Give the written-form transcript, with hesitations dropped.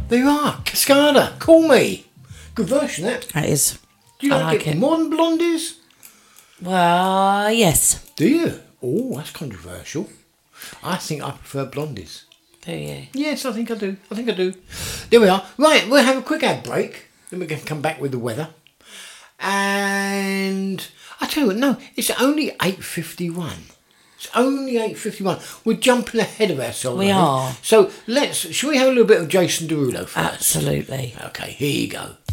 There you are. Cascada. Call Me. Good version, that. That is. Do you I like like it it. more than Blondie's? Well, yes. Do you? Oh, that's controversial. I think I prefer Blondie's. Do you? Yes, I think I do. There we are. Right, we'll have a quick ad break. Then we're going to come back with the weather. And I tell you what, no, it's only 8:51. It's only 8:51. We're jumping ahead of ourselves. We are. So shall we have a little bit of Jason Derulo first? Absolutely. Okay, here you go.